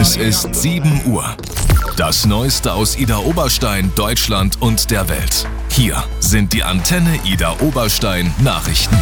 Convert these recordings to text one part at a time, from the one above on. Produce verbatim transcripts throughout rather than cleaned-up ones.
Es ist sieben Uhr. Das Neueste aus Idar-Oberstein, Deutschland und der Welt. Hier sind die Antenne Idar-Oberstein Nachrichten.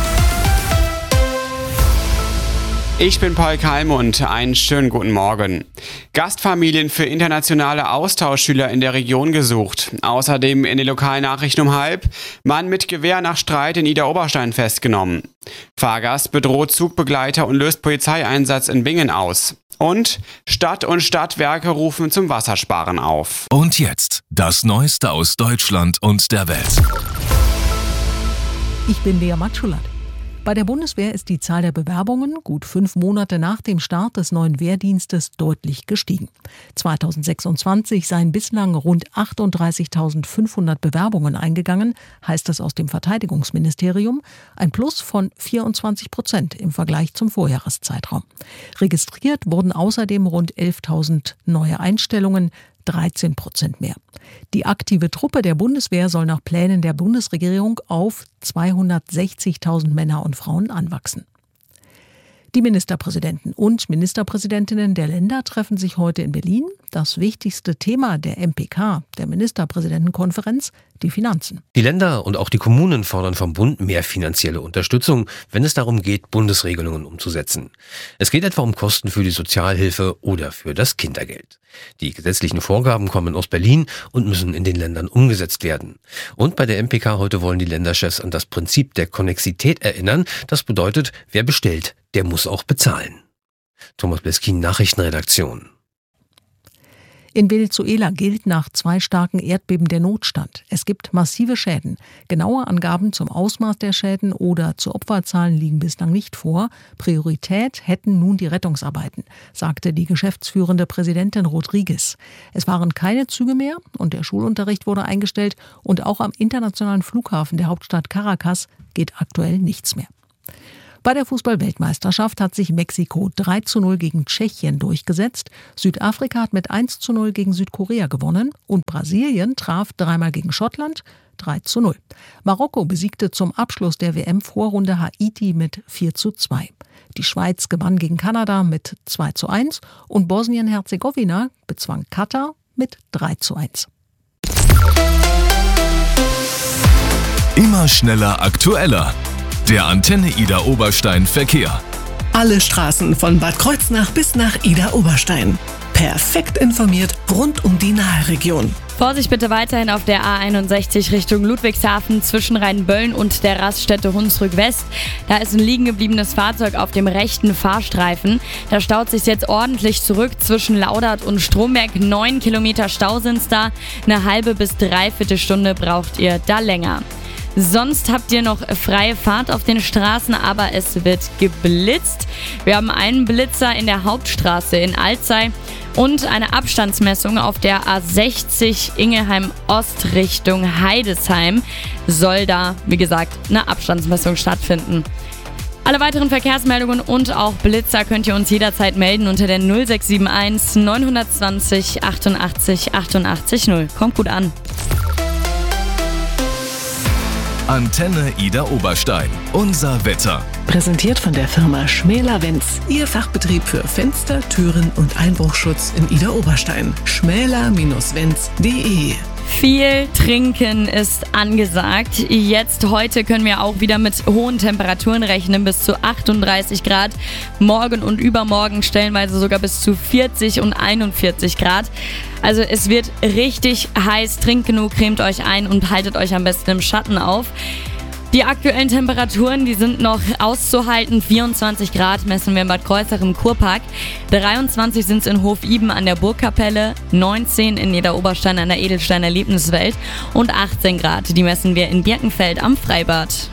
Ich bin Paul Kalmund, einen schönen guten Morgen. Gastfamilien für internationale Austauschschüler in der Region gesucht. Außerdem in den Lokalnachrichten um halb, Mann mit Gewehr nach Streit in Idar-Oberstein festgenommen. Fahrgast bedroht Zugbegleiter und löst Polizeieinsatz in Bingen aus. Und Stadt und Stadtwerke rufen zum Wassersparen auf. Und jetzt das Neueste aus Deutschland und der Welt. Ich bin Lea Matschulat. Bei der Bundeswehr ist die Zahl der Bewerbungen gut fünf Monate nach dem Start des neuen Wehrdienstes deutlich gestiegen. zweitausendsechsundzwanzig seien bislang rund achtunddreißigtausendfünfhundert Bewerbungen eingegangen, heißt es aus dem Verteidigungsministerium, ein Plus von vierundzwanzig Prozent im Vergleich zum Vorjahreszeitraum. Registriert wurden außerdem rund elftausend neue Einstellungen, dreizehn Prozent mehr. Die aktive Truppe der Bundeswehr soll nach Plänen der Bundesregierung auf zweihundertsechzigtausend Männer und Frauen anwachsen. Die Ministerpräsidenten und Ministerpräsidentinnen der Länder treffen sich heute in Berlin. Das wichtigste Thema der M P K, der Ministerpräsidentenkonferenz, die Finanzen. Die Länder und auch die Kommunen fordern vom Bund mehr finanzielle Unterstützung, wenn es darum geht, Bundesregelungen umzusetzen. Es geht etwa um Kosten für die Sozialhilfe oder für das Kindergeld. Die gesetzlichen Vorgaben kommen aus Berlin und müssen in den Ländern umgesetzt werden. Und bei der M P K heute wollen die Länderchefs an das Prinzip der Konnexität erinnern. Das bedeutet, wer bestellt, der muss auch bezahlen. Thomas Bleskin, Nachrichtenredaktion. In Venezuela gilt nach zwei starken Erdbeben der Notstand. Es gibt massive Schäden. Genaue Angaben zum Ausmaß der Schäden oder zu Opferzahlen liegen bislang nicht vor. Priorität hätten nun die Rettungsarbeiten, sagte die geschäftsführende Präsidentin Rodriguez. Es waren keine Züge mehr und der Schulunterricht wurde eingestellt. Und auch am internationalen Flughafen der Hauptstadt Caracas geht aktuell nichts mehr. Bei der Fußball-Weltmeisterschaft hat sich Mexiko drei zu null gegen Tschechien durchgesetzt. Südafrika hat mit eins zu null gegen Südkorea gewonnen und Brasilien traf dreimal gegen Schottland drei zu null. Marokko besiegte zum Abschluss der W M-Vorrunde Haiti mit vier zu zwei. Die Schweiz gewann gegen Kanada mit zwei zu eins und Bosnien-Herzegowina bezwang Katar mit drei zu eins. Immer schneller, aktueller. Der Antenne Idar-Oberstein Verkehr. Alle Straßen von Bad Kreuznach bis nach Idar-Oberstein. Perfekt informiert rund um die Nahregion. Vorsicht bitte weiterhin auf der A einundsechzig Richtung Ludwigshafen zwischen Rheinböllen und der Raststätte Hunsrück West. Da ist ein liegen gebliebenes Fahrzeug auf dem rechten Fahrstreifen. Da staut sich jetzt ordentlich zurück zwischen Laudert und Stromberg. Neun Kilometer Stau sind's da. Eine halbe bis dreiviertel Stunde braucht ihr da länger. Sonst habt ihr noch freie Fahrt auf den Straßen, aber es wird geblitzt. Wir haben einen Blitzer in der Hauptstraße in Alzey und eine Abstandsmessung auf der A sechzig Ingelheim Ost Richtung Heidesheim. Soll da, wie gesagt, eine Abstandsmessung stattfinden. Alle weiteren Verkehrsmeldungen und auch Blitzer könnt ihr uns jederzeit melden unter der null sechs sieben eins neun zwei null achtundachtzig achtundachtzig null. Kommt gut an. Antenne Idar-Oberstein. Unser Wetter. Präsentiert von der Firma Schmäler-Wenz. Ihr Fachbetrieb für Fenster, Türen und Einbruchschutz in Idar-Oberstein. schmäler Wenz punkt de. Viel Trinken ist angesagt. Jetzt heute können wir auch wieder mit hohen Temperaturen rechnen, bis zu achtunddreißig Grad. Morgen und übermorgen stellenweise sogar bis zu vierzig und einundvierzig Grad. Also es wird richtig heiß. Trinkt genug, cremt euch ein und haltet euch am besten im Schatten auf. Die aktuellen Temperaturen, die sind noch auszuhalten. vierundzwanzig Grad messen wir in Bad Kreuznach im Kurpark. dreiundzwanzig sind es in Hof-Iben an der Burgkapelle. neunzehn in Idar-Oberstein an der Edelstein Erlebniswelt. Und achtzehn Grad, die messen wir in Birkenfeld am Freibad.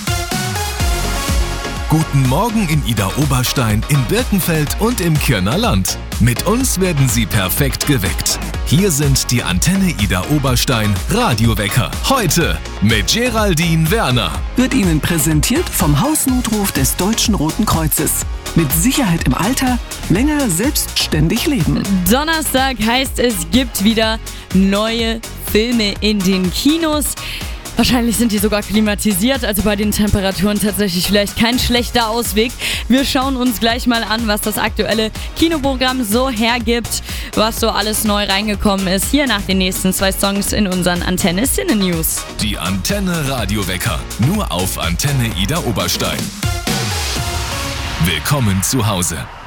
Guten Morgen in Idar-Oberstein, in Birkenfeld und im Kirner Land. Mit uns werden Sie perfekt geweckt. Hier sind die Antenne Idar-Oberstein Radiowecker. Heute mit Geraldine Werner. Wird Ihnen präsentiert vom Hausnotruf des Deutschen Roten Kreuzes. Mit Sicherheit im Alter, länger selbstständig leben. Donnerstag heißt, es gibt wieder neue Filme in den Kinos. Wahrscheinlich sind die sogar klimatisiert, also bei den Temperaturen tatsächlich vielleicht kein schlechter Ausweg. Wir schauen uns gleich mal an, was das aktuelle Kinoprogramm so hergibt, was so alles neu reingekommen ist. Hier nach den nächsten zwei Songs in unseren Antenne Cine News. Die Antenne Radiowecker, nur auf Antenne Ida Oberstein. Willkommen zu Hause.